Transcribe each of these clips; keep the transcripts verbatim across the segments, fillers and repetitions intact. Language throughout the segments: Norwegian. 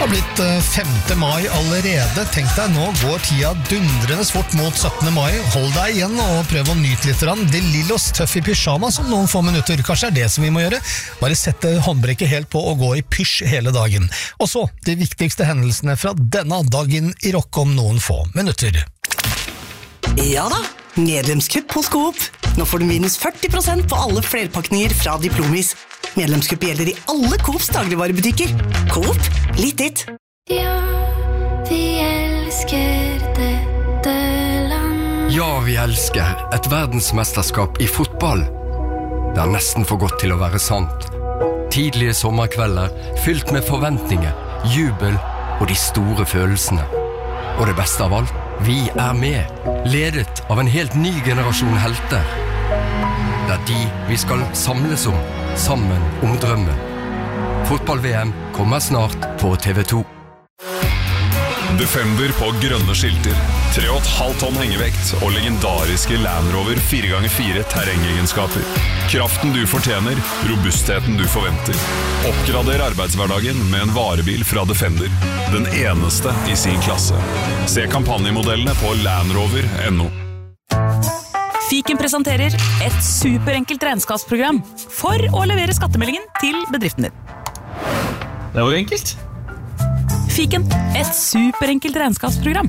Det har blitt femte mai allerede. Tenk deg, nå går tida dundrende fort mot syttende mai. Hold deg igjen og prøv å nyte litt. De Lillos tøff i pyjama som noen få minutter. Kanskje er det som vi må gjøre. Bare sette håndbrekket helt på og gå i pysj hele dagen. Og så de viktigste hendelsene fra denne dagen i rock om noen få minutter. Ja da, medlemskupp hos Coop. Nå får du minus førti prosent på alle flerpakninger fra Diplomis. Medlemskupp gjelder i alle Coops dagligvarebutikker. Coop, litt ditt. Ja, vi elsker dette land. Ja, vi elsker et verdensmesterskap i fotball. Det er nesten for godt til å være sant. Tidlige sommerkvelder, fylt med forventninger, jubel og de store følelsene. Og det beste av alt, vi er med, ledet av en helt ny generasjon helter. Det er de vi skal samles om, sammen om drømmen. Fotball-V M kommer snart på T V to. Defender på grønne skilter, tre komma fem tonn hengevekt og legendariske Land Rover fire ganger fire terrengegenskaper. Kraften du fortjener, robustheten du forventer. Oppgrader arbeidshverdagen med en varebil fra Defender. Den eneste i sin klasse. Se kampanjemodellene på landrover punktum no. Fiken presenterer et superenkelt regnskapsprogram for å levere skattemeldingen til bedriften din. Det var enkelt. Fiken, et superenkelt regnskapsprogram.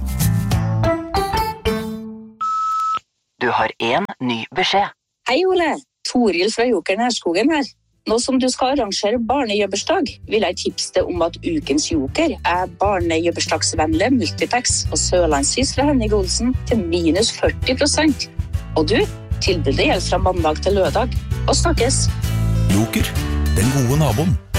Du har en ny beskjed. Hei Ole, Toril fra Joker Nærskogen her. Nå som du skal arrangere barnejøbbersdag, vil jeg tipse deg om at ukens Joker er barnejøbbersdagsvennlige Multiplex og Sørlandshus fra Henning Olsen til minus førti prosent. Og du, tilbudet gjelder fra mandag til lørdag. Og snakkes! Joker, den gode naboen.